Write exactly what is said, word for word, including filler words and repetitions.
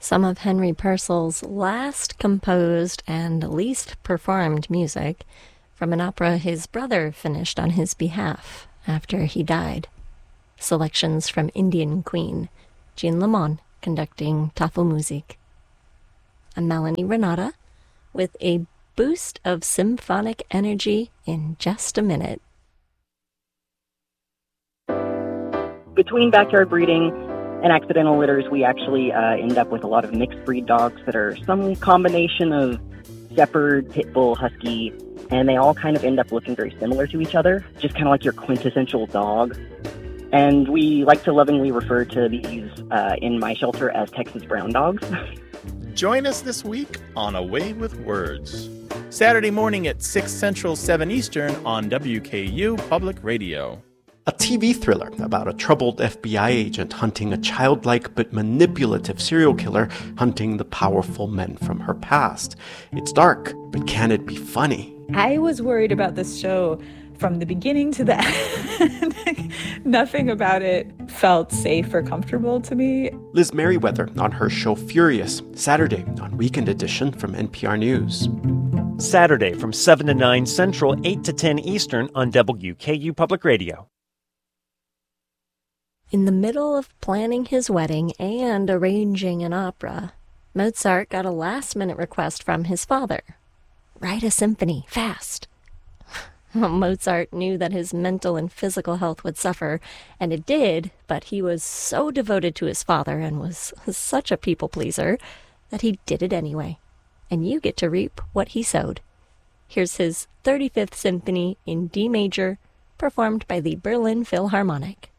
some of Henry Purcell's last composed and least performed music from an opera his brother finished on his behalf after he died. Selections from Indian Queen, Jean Lamont conducting Tafelmusik. I'm Melanie Renata with a boost of symphonic energy in just a minute. Between backyard breeding and accidental litters, we actually uh, end up with a lot of mixed breed dogs that are some combination of shepherd, pit bull, husky, and they all kind of end up looking very similar to each other, just kind of like your quintessential dog. And we like to lovingly refer to these uh, in my shelter as Texas brown dogs. Join us this week on Away with Words, Saturday morning at six Central, seven Eastern on W K U Public Radio. A T V thriller about a troubled F B I agent hunting a childlike but manipulative serial killer hunting the powerful men from her past. It's dark, but can it be funny? I was worried about this show from the beginning to the end. Nothing about it felt safe or comfortable to me. Liz Merriweather on her show Furious, Saturday on Weekend Edition from N P R News. Saturday from seven to nine Central, eight to ten Eastern on W K U Public Radio. In the middle of planning his wedding and arranging an opera, Mozart got a last-minute request from his father. Write a symphony, fast. Mozart knew that his mental and physical health would suffer, and it did, but he was so devoted to his father and was such a people-pleaser that he did it anyway. And you get to reap what he sowed. Here's his thirty-fifth Symphony in D major, performed by the Berlin Philharmonic.